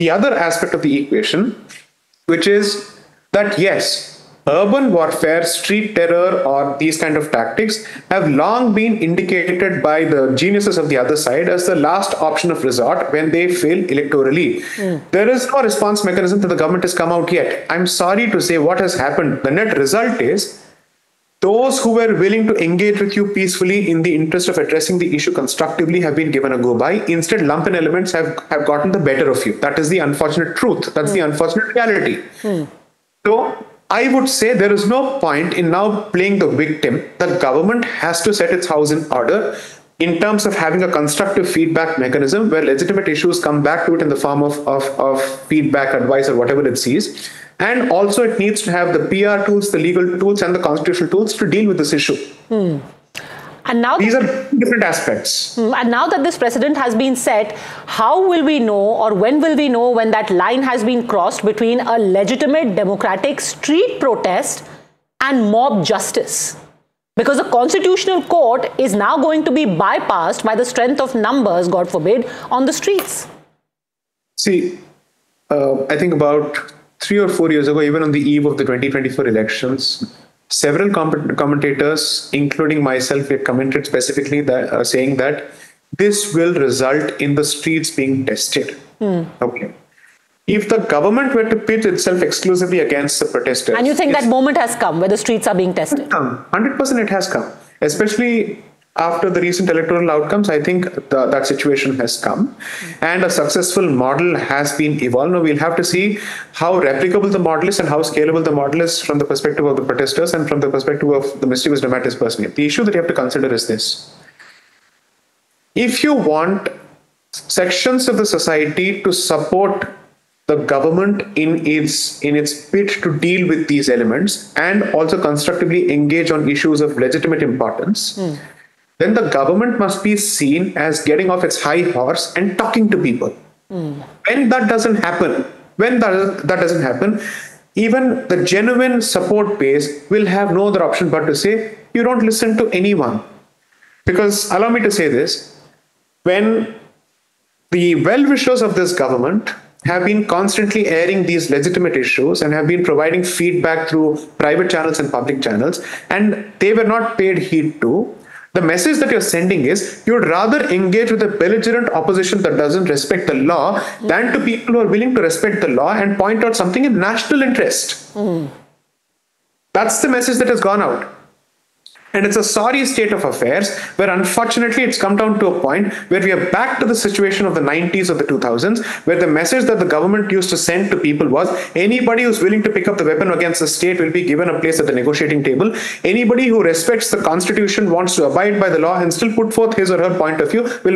the other aspect of the equation, which is that yes, urban warfare, street terror, or these kind of tactics have long been indicated by the geniuses of the other side as the last option of resort when they fail electorally. There is no response mechanism that the government has come out yet. I'm sorry to say what has happened. The net result is those who were willing to engage with you peacefully in the interest of addressing the issue constructively have been given a go by. Instead, lumpen elements have gotten the better of you. That is the unfortunate truth. That's the unfortunate reality. So I would say there is no point in now playing the victim. The government has to set its house in order in terms of having a constructive feedback mechanism where legitimate issues come back to it in the form of feedback, advice, or whatever it sees. And also it needs to have the PR tools, the legal tools, and the constitutional tools to deal with this issue. And now these are different aspects. And now that this precedent has been set, how will we know, or when will we know, when that line has been crossed between a legitimate democratic street protest and mob justice? Because the constitutional court is now going to be bypassed by the strength of numbers, God forbid, on the streets. See, I think about 3 or 4 years ago, even on the eve of the 2024 elections, several commentators, including myself, have commented specifically that, saying that this will result in the streets being tested. Okay. If the government were to pit itself exclusively against the protesters... And you think that moment has come where the streets are being tested? 100% it has come. Especially after the recent electoral outcomes, I think that situation has come. And a successful model has been evolved. Now we'll have to see how replicable the model is and how scalable the model is from the perspective of the protesters and from the perspective of the mischievous dramatists personally. The issue that you have to consider is this. If you want sections of the society to support the government in its bid to deal with these elements and also constructively engage on issues of legitimate importance, then the government must be seen as getting off its high horse and talking to people. When that doesn't happen, even the genuine support base will have no other option but to say, you don't listen to anyone. Because allow me to say this, when the well-wishers of this government have been constantly airing these legitimate issues and have been providing feedback through private channels and public channels, and they were not paid heed to, the message that you're sending is you'd rather engage with a belligerent opposition that doesn't respect the law than to people who are willing to respect the law and point out something in national interest. That's the message that has gone out. And it's a sorry state of affairs where unfortunately it's come down to a point where we are back to the situation of the 90s or the 2000s, where the message that the government used to send to people was anybody who's willing to pick up the weapon against the state will be given a place at the negotiating table. Anybody who respects the constitution, wants to abide by the law and still put forth his or her point of view will